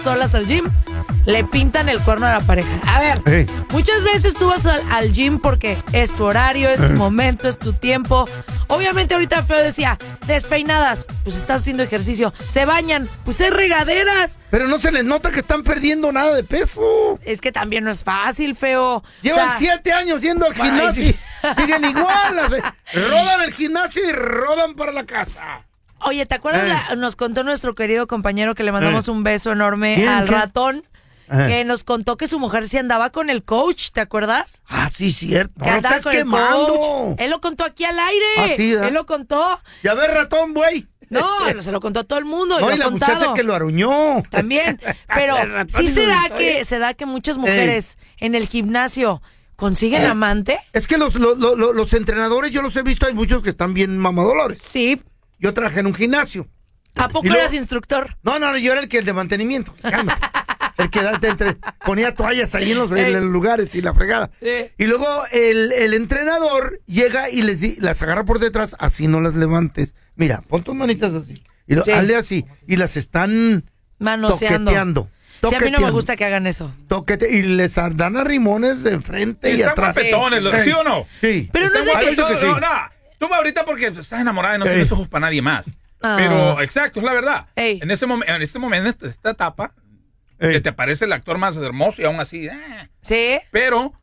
solas al gym, le pintan el cuerno a la pareja. A ver, muchas veces tú vas al gym porque es tu horario, es tu momento, es tu tiempo. Obviamente ahorita Feo decía, despeinadas, pues estás haciendo ejercicio. Se bañan, pues hay regaderas. Pero no se les nota que están perdiendo nada de peso. Es que también no es fácil, Feo. Llevan 7 años yendo al gimnasio. Sí. Siguen igual. Rodan el gimnasio y rodan para la casa. Oye, ¿te acuerdas? Nos contó nuestro querido compañero que le mandamos un beso enorme al ratón. Que nos contó que su mujer se andaba con el coach, ¿te acuerdas? Ah, sí, cierto. Que andaba con quemando. el coach. Él lo contó aquí al aire. Ah, sí, él lo contó. Y a ver, ratón, güey. No, se lo contó a todo el mundo. No, y la muchacha que lo aruñó. También. Pero sí se da que muchas mujeres en el gimnasio consiguen amante. Es que los entrenadores, yo los he visto, hay muchos que están bien mamadolores. Sí. Yo trabajé en un gimnasio. ¿A poco eras instructor? No, yo era el de mantenimiento. Cálmate. El que ponía toallas ahí en los lugares y la fregada. Y luego el entrenador llega y las agarra por detrás, así no las levantes. Mira, pon tus manitas así. Y hazle así. Y las están manoseando. Toqueteando. Sí, a mí no me gusta que hagan eso. Y les dan a rimones de enfrente y atrás. Están guapetones, ¿sí o no? Sí. Pero no sé qué. No, tú ahorita porque estás enamorada y no tienes ojos para nadie más. Pero, exacto, es la verdad. En este momento, esta etapa, que te aparece el actor más hermoso y aún así. Sí. Pero,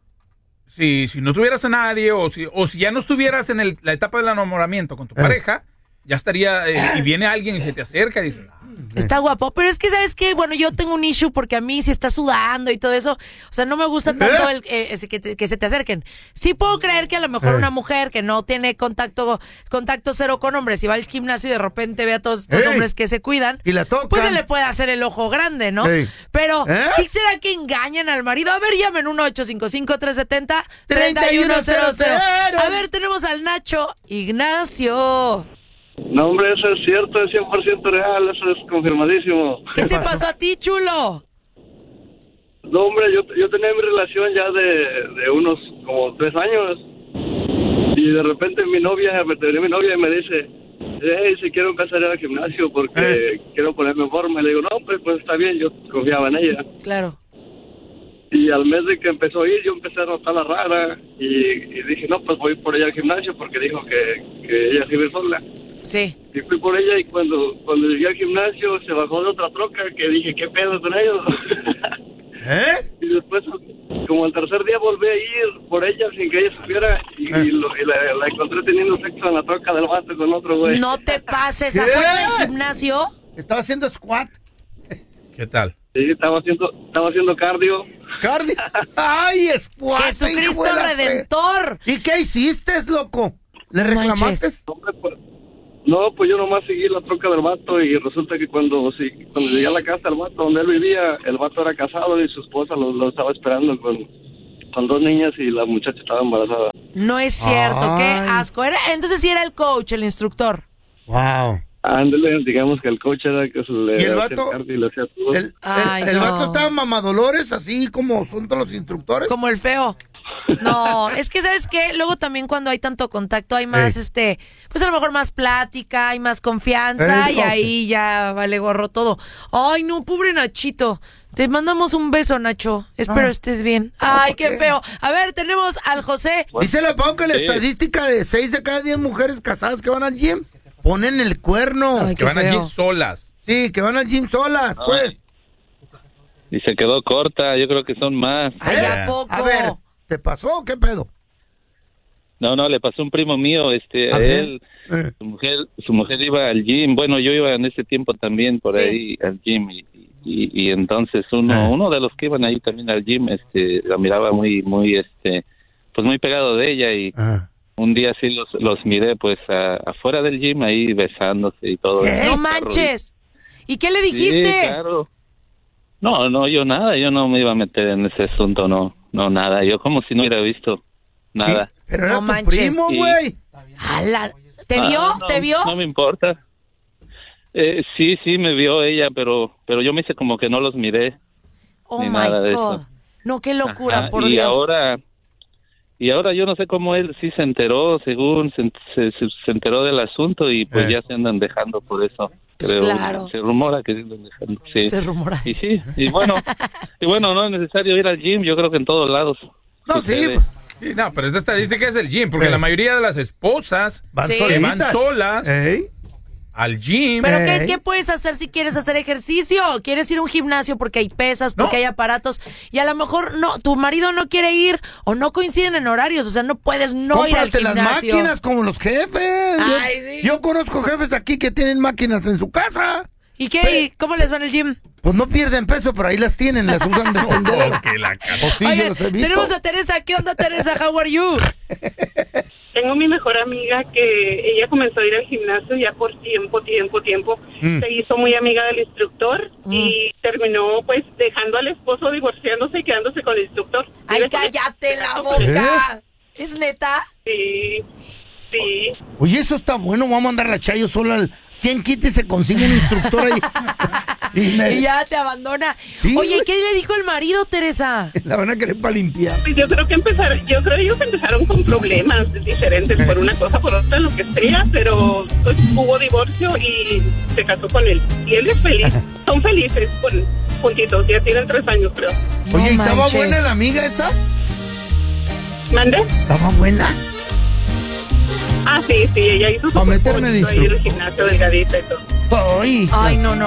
si no tuvieras a nadie o si ya no estuvieras en la etapa del enamoramiento con tu pareja, ya estaría, y viene alguien y se te acerca y dice... Está guapo, pero es que, ¿sabes qué? Bueno, yo tengo un issue porque a mí si está sudando y todo eso, o sea, no me gusta tanto que se te acerquen. Sí puedo creer que a lo mejor una mujer que no tiene contacto cero con hombres y va al gimnasio y de repente ve a todos estos hombres que se cuidan, y la tocan, pues se le puede hacer el ojo grande, ¿no? Pero, ¿sí será que engañan al marido? A ver, llamen 1-855-370-3100. A ver, tenemos al Nacho Ignacio. No, hombre, eso es cierto, es 100% real, eso es confirmadísimo. ¿Qué te pasó a ti, chulo? No, hombre, yo tenía mi relación ya de unos como 3 años y de repente mi novia y me dice, hey, si quiero empezar a ir al gimnasio porque quiero ponerme en forma. Y le digo, no, pues está bien, yo confiaba en ella. Claro. Y al mes de que empezó a ir, yo empecé a notarla rara y dije, no, pues voy por ella al gimnasio porque dijo que ella se iba sola. Sí. Y fui por ella y cuando llegué al gimnasio se bajó de otra troca que dije, ¿qué pedo con ellos? Y después, como el tercer día volví a ir por ella sin que ella supiera y la encontré teniendo sexo en la troca del vato con otro güey. No te pases, ¿afuera del gimnasio? Estaba haciendo squat. ¿Qué tal? Sí, estaba haciendo cardio. ¿Cardio? ¡Ay, squat! ¡Jesucristo Redentor! ¿Y qué hiciste, loco? ¿Le reclamaste? No, pues yo nomás seguí la troca del vato y resulta que cuando llegué a la casa del vato donde él vivía, el vato era casado y su esposa lo estaba esperando con 2 niñas y la muchacha estaba embarazada. No es cierto, qué asco. Entonces sí era el coach, el instructor. Wow. Ándale, digamos que el coach era que se le... ¿Y el vato? El vato estaba mamadolores, así como son todos los instructores. Como el Feo. No, es que ¿sabes qué? Luego también cuando hay tanto contacto hay más, pues a lo mejor más plática, hay más confianza y ahí ya vale gorro todo. Ay, no, pobre Nachito. Te mandamos un beso, Nacho. Espero estés bien. Ay, qué feo. A ver, tenemos al José. Dice la Pau que la estadística de 6 de cada 10 mujeres casadas que van al gym ponen el cuerno. Ay, que van al gym solas. Sí, que van al gym solas, pues. Y se quedó corta, yo creo que son más. Ay, ¿a poco? A ver, ¿te pasó? ¿Qué pedo? No, le pasó a un primo mío, él, su mujer iba al gym, bueno, yo iba en ese tiempo también por ahí al gym y entonces uno de los que iban ahí también al gym, la miraba muy, pues muy pegado de ella y un día sí los miré pues afuera del gym ahí besándose y todo. ¡No manches! ¿Y qué le dijiste? Sí, claro. No, yo no me iba a meter en ese asunto, no, nada, yo como si no hubiera visto nada. Pero era tu primo, güey. ¿Te vio? ¿Te vio? No me importa. Sí, me vio ella, pero yo me hice como que no los miré. Oh, ni my nada de God. eso. No, qué locura, por y Dios. Ahora yo no sé cómo él sí se enteró, según se enteró del asunto y pues ya se andan dejando por eso. creo. Claro. Se rumora que dejando. Sí. Se rumora. Y sí, y bueno, no es necesario ir al gym, yo creo que en todos lados. No, sí. Sí, no, pero esta estadística es el gym, porque la mayoría de las esposas van solas al gym. Pero ¿qué puedes hacer si quieres hacer ejercicio? ¿Quieres ir a un gimnasio porque hay pesas, porque hay aparatos? Y a lo mejor no, tu marido no quiere ir o no coinciden en horarios, o sea, no puedes no ir al gimnasio. Las máquinas como los jefes. Ay, Yo conozco jefes aquí que tienen máquinas en su casa. ¿Y qué? ¿Cómo les va en el gym? Pues no pierden peso, pero ahí las tienen, las usan de tendero. Oigan, tenemos a Teresa. ¿Qué onda, Teresa? How are you? Tengo mi mejor amiga que ella comenzó a ir al gimnasio ya por tiempo. Se hizo muy amiga del instructor y terminó pues dejando al esposo, divorciándose y quedándose con el instructor. ¡Ay, cállate la boca! ¿Es neta? Sí. Oye, eso está bueno, vamos a mandar a la Chayo sola al... ¿Quién quita y se consigue un instructor ahí? Y ya te abandona. Sí. Oye, ¿qué le dijo el marido, Teresa? La van a querer para limpiar. Pues yo creo que ellos empezaron con problemas diferentes por una cosa, por otra, lo que sea, pero pues, hubo divorcio y se casó con él. Y él es feliz. Son felices juntitos, ya tienen 3 años, creo. Oye, ¿y estaba buena la amiga esa? ¿Mande? ¿Estaba buena? Ah, sí, ella hizo su meterme ahí en el gimnasio delgadita y todo. Ay, no.